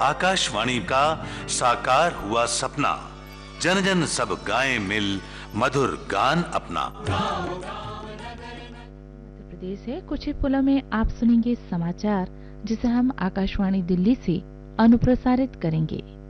आकाशवाणी का साकार हुआ सपना, जन जन सब गाएं मिल मधुर गान अपना। मध्य प्रदेश है, कुछ ही पुलों में आप सुनेंगे समाचार, जिसे हम आकाशवाणी दिल्ली से अनुप्रसारित करेंगे।